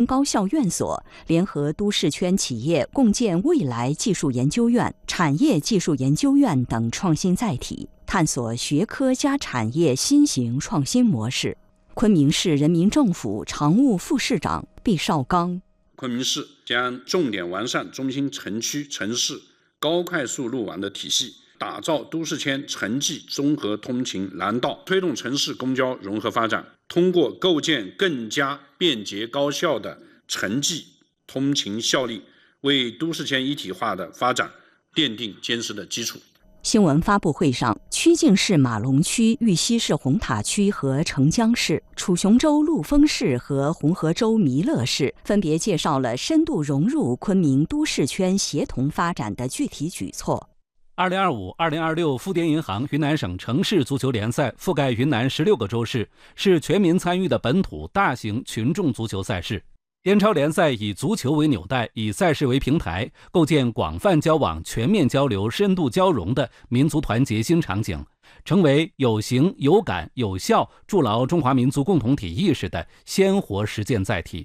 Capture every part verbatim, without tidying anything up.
高校院所联合都市圈企业共建未来技术研究院、产业技术研究院等创新载体，探索学科加产业新型创新模式。昆明市人民政府常务副市长毕绍刚： 昆明市将重点完善中心城区城市高快速路网的体系，打造都市圈城际综合通勤廊道，推动城市公交融合发展。通过构建更加便捷高效的城际通勤效力，为都市圈一体化的发展奠定坚实的基础。 新闻发布会上，曲靖市马龙区、玉溪市红塔区和澄江市、楚雄州陆丰市和红河州弥勒市分别介绍了深度融入昆明都市圈协同发展的具体举措。 二零二五二零二六富滇银行云南省城市足球联赛覆盖云南十六个州市，是全民参与的本土大型群众足球赛事。滇超联赛以足球为纽带，以赛事为平台，构建广泛交往、全面交流、深度交融的民族团结新场景，成为有形、有感、有效筑牢中华民族共同体意识的鲜活实践载体。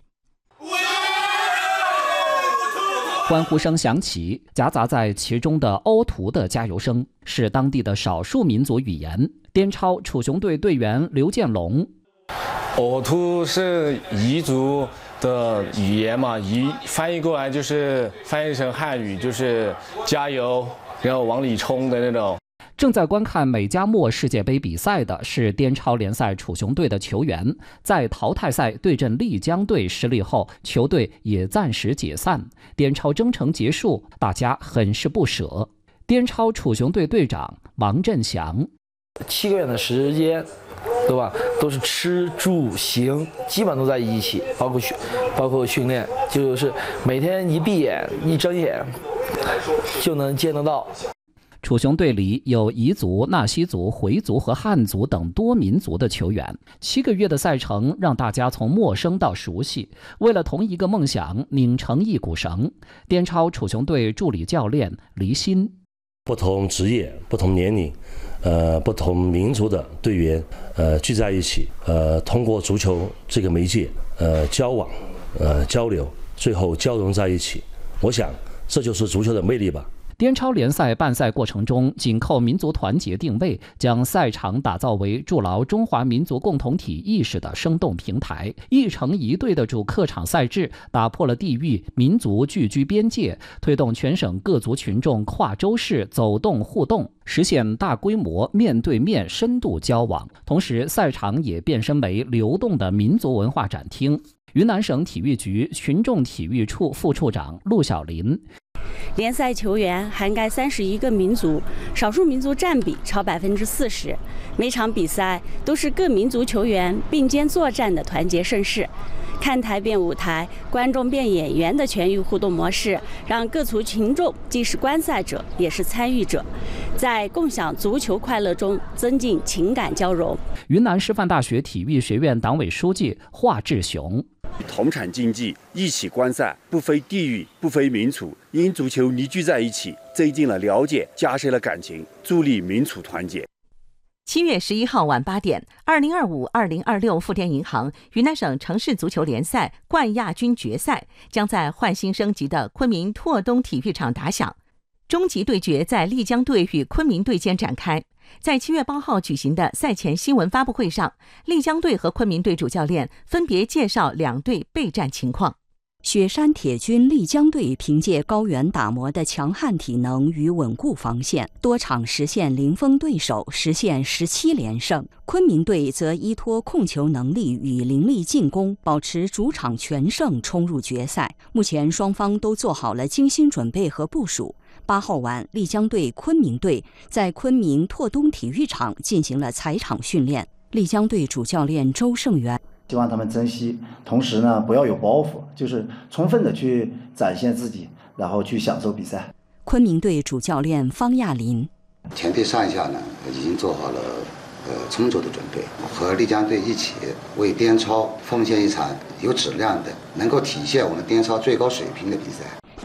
欢呼声响起，夹杂在其中的欧图的加油声是当地的少数民族语言。滇超楚雄队队员刘建龙： 欧图是彝族的语言嘛，彝翻译过来就是翻译成汉语就是加油，然后往里冲的那种。 正在观看美加墨世界杯比赛的是滇超联赛楚雄队的球员，在淘汰赛对阵丽江队失利后，球队也暂时解散。滇超征程结束，大家很是不舍。滇超楚雄队队长王振祥： 七个月的时间，对吧？都是吃住行基本都在一起，包括训，包括训练，就是每天一闭眼一睁眼就能见得到。 楚雄队里有彝族、纳西族、回族和汉族等多民族的球员。七个月的赛程让大家从陌生到熟悉，为了同一个梦想拧成一股绳。滇超楚雄队助理教练黎鑫： 不同职业、不同年龄、呃不同民族的队员呃聚在一起，呃通过足球这个媒介呃交往、呃交流，最后交融在一起。我想这就是足球的魅力吧。 滇超联赛办赛过程中，紧扣民族团结定位，将赛场打造为筑牢中华民族共同体意识的生动平台。一城一队的主客场赛制打破了地域、民族聚居边界，推动全省各族群众跨州市走动互动，实现大规模面对面深度交往。同时，赛场也变身为流动的民族文化展厅。云南省体育局群众体育处副处长陆小林： 联赛球员涵盖三十一个民族，少数民族占比超百分之四十。每场比赛都是各民族球员并肩作战的团结盛世。看台变舞台，观众变演员的全域互动模式，让各族群众既是观赛者，也是参与者，在共享足球快乐中增进情感交融。 云南师范大学体育学院党委书记华志雄： 同场竞技，一起观赛，不分地域，不分民族，因足球凝聚在一起，增进了了解，加深了感情，助力民族团结。 七月十一号晚八点，二零二五二零二六富滇银行云南省城市足球联赛冠亚军决赛将在焕新升级的昆明拓东体育场打响，终极对决在丽江队与昆明队间展开。在七月八号举行的赛前新闻发布会上，丽江队和昆明队主教练分别介绍两队备战情况。 雪山铁军丽江队凭借高原打磨的强悍体能与稳固防线，多场实现零封对手，实现十七连胜。昆明队则依托控球能力与凌厉进攻，保持主场全胜，冲入决赛。目前双方都做好了精心准备和部署。八号晚，丽江队、昆明队在昆明拓东体育场进行了踩场训练。丽江队主教练周胜元希望他们珍惜，同时呢，不要有包袱，就是充分的去展现自己，然后去享受比赛。 昆明队主教练方亚林： 前队上下呢已经做好了呃充足的准备，和丽江队一起为滇超奉献一场有质量的、能够体现我们滇超最高水平的比赛。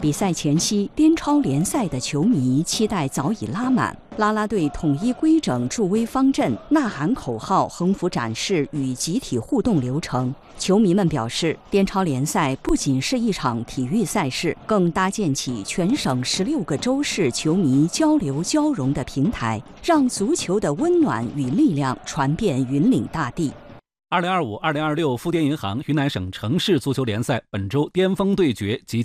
比赛前夕，滇超联赛的球迷期待早已拉满，啦啦队统一规整助威方阵，呐喊口号，横幅展示与集体互动流程。球迷们表示，滇超联赛不仅是一场体育赛事，更搭建起全省十六个州市球迷交流交融的平台，让足球的温暖与力量传遍云岭大地。 二零二五、二零二六富滇银行云南省城市足球联赛本周巅峰对决即